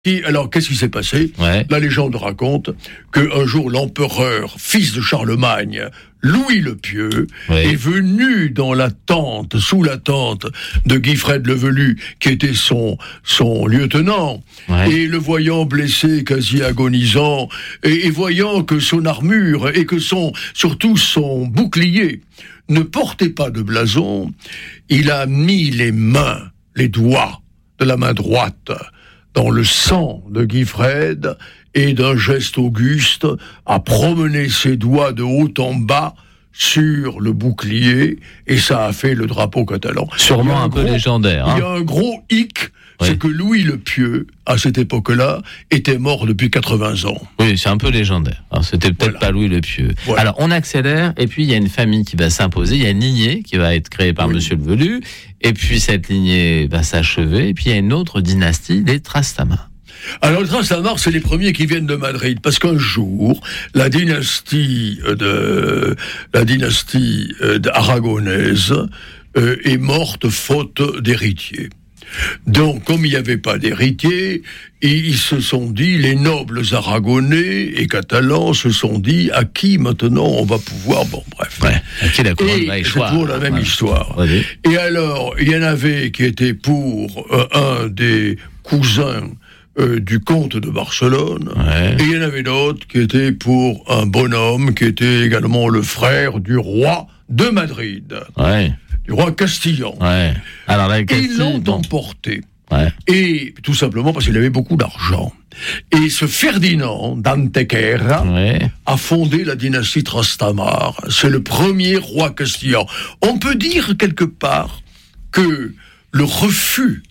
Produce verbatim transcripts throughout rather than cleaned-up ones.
Et alors, qu'est-ce qui s'est passé ? Ouais. La légende raconte qu'un jour, l'empereur, fils de Charlemagne, Louis le Pieux, ouais. est venu dans la tente, sous la tente de Guifred le Velu, qui était son, son lieutenant, ouais. et le voyant blessé, quasi agonisant, et, et voyant que son armure, et que son, surtout son bouclier, ne portait pas de blason, il a mis les mains, les doigts de la main droite, dans le sang de Guifred, et d'un geste auguste, a promené ses doigts de haut en bas sur le bouclier, et ça a fait le drapeau catalan. Sûrement un, un gros, peu légendaire. Hein. Il y a un gros hic, oui. c'est que Louis le Pieux, à cette époque-là, était mort depuis quatre-vingts ans. Oui, c'est un peu légendaire. Alors, c'était peut-être voilà. pas Louis le Pieux. Voilà. Alors, on accélère, et puis il y a une famille qui va s'imposer, il y a une lignée qui va être créée par oui. Monsieur le Velu, et puis cette lignée va s'achever, et puis il y a une autre dynastie, les Trastamare. Alors, les Trastamare, c'est les premiers qui viennent de Madrid, parce qu'un jour, la dynastie de la dynastie aragonaise euh, est morte faute d'héritiers. Donc, comme il n'y avait pas d'héritier, ils se sont dit, les nobles aragonais et catalans se sont dit, à qui maintenant on va pouvoir, bon bref. Ouais, à qui la couronne va échoir. C'est toujours la même ouais. histoire. Ouais. Et alors, il y en avait qui étaient pour euh, un des cousins Euh, du comte de Barcelone, ouais. et il y en avait d'autres qui étaient pour un bonhomme qui était également le frère du roi de Madrid, ouais. du roi Castillan. Ouais. Alors là, Castille, ils l'ont bon. emporté, ouais. et tout simplement parce qu'il avait beaucoup d'argent. Et ce Ferdinand d'Antequera ouais. a fondé la dynastie Trastamare. C'est le premier roi castillan. On peut dire quelque part que le refus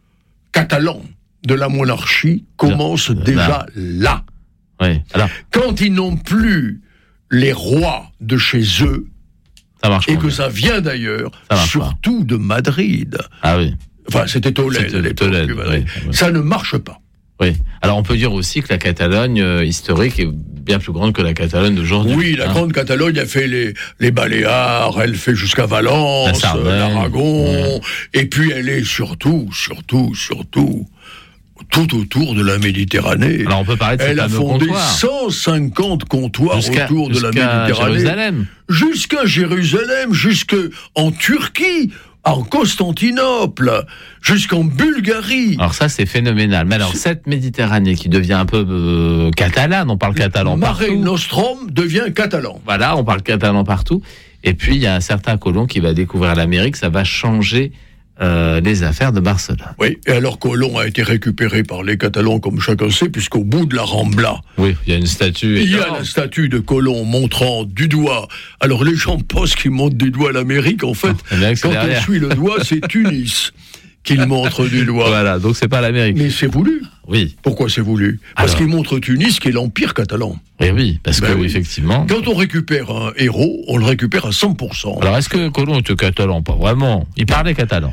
catalan de la monarchie commence là. déjà là. Oui. Alors, quand ils n'ont plus les rois de chez eux, ça marche et que bien. ça vient d'ailleurs, surtout pas. de Madrid. Ah oui. Enfin, c'était Tolède. C'était Tolède, oui, oui. Ça ne marche pas. Oui. Alors, on peut dire aussi que la Catalogne euh, historique est bien plus grande que la Catalogne d'aujourd'hui. Oui, la hein. grande Catalogne a fait les, les Baléares, elle fait jusqu'à Valence, l'Aragon, ouais. et puis elle est surtout, surtout, surtout, tout autour de la Méditerranée. Alors on peut parler de Elle a fondé comptoirs. cent cinquante comptoirs jusqu'à, autour de la Méditerranée. Jérusalem. Jusqu'à Jérusalem, jusqu'en Turquie, en Constantinople, jusqu'en Bulgarie. Alors ça, c'est phénoménal. Mais alors, c'est... cette Méditerranée qui devient un peu euh, catalane, on parle catalan Mare partout. Nostrum devient catalan. Voilà, on parle catalan partout. Et puis, il y a un certain Colomb qui va découvrir l'Amérique, ça va changer Euh, les affaires de Barcelone. Oui, et alors Colomb a été récupéré par les Catalans, comme chacun sait, puisqu'au bout de la Rambla, oui, il y a une statue. Il y a la statue de Colomb montrant du doigt. Alors les gens pensent qu'il montre du doigt l'Amérique. En fait, oh, quand on suit le doigt, c'est Tunis qu'il montre du doigt. Voilà, donc c'est pas l'Amérique. Mais c'est voulu. Oui. Pourquoi c'est voulu ? Parce alors... qu'il montre Tunis, qui est l'empire catalan. Eh oui, parce ben que oui. effectivement. Quand on récupère un héros, on le récupère à cent pour cent. Alors est-ce que Colomb était catalan ? Pas vraiment. Il parlait catalan.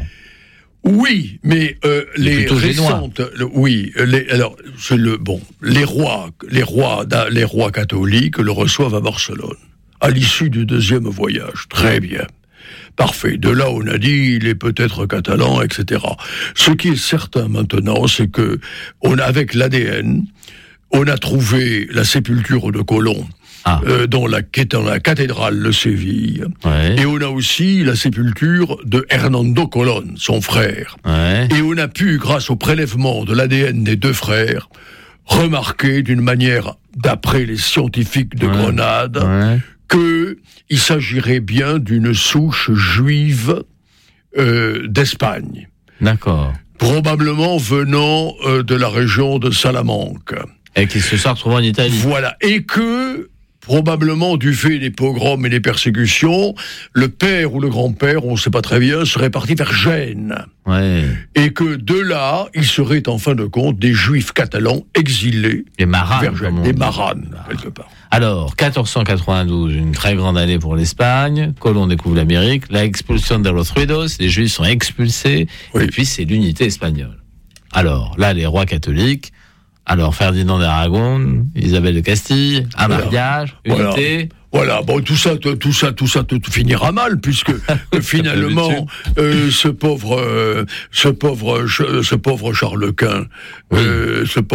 Oui, mais euh, les récentes, le, oui, les, alors c'est le bon, les rois, les rois, les rois catholiques le reçoivent à Barcelone à l'issue du deuxième voyage. Très bien, parfait. De là, on a dit il est peut-être catalan, et cetera. Ce qui est certain maintenant, c'est que on a avec l'A D N, on a trouvé la sépulture de Colomb. Ah. Euh, dans, la, dans la cathédrale de Séville. Ouais. Et on a aussi la sépulture de Hernando Colón, son frère. Ouais. Et on a pu, grâce au prélèvement de l'A D N des deux frères, remarquer d'une manière, d'après les scientifiques de ouais. Grenade, ouais. qu'il s'agirait bien d'une souche juive euh, d'Espagne. D'accord. Probablement venant euh, de la région de Salamanque. Et qui se soit retrouvé en Italie. Voilà. Et que... probablement du fait des pogroms et des persécutions, le père ou le grand-père, on ne sait pas très bien, serait parti vers Gênes. Ouais. Et que de là, il serait en fin de compte des juifs catalans exilés des maranes, vers Gênes, des maranes, quelque part. Alors, quatorze cent quatre-vingt-douze, une très grande année pour l'Espagne, Colomb découvre l'Amérique, la expulsion de los Ruidos, les juifs sont expulsés, oui. et puis c'est l'unité espagnole. Alors, là, les rois catholiques Alors, Ferdinand d'Aragon, Isabelle de Castille, un voilà. mariage, unité... Voilà. Voilà, bon, tout ça, tout ça, tout ça, tout finira mal, puisque finalement, euh, ce pauvre, euh, ce pauvre, ce pauvre Charles Quint, oui. euh, ce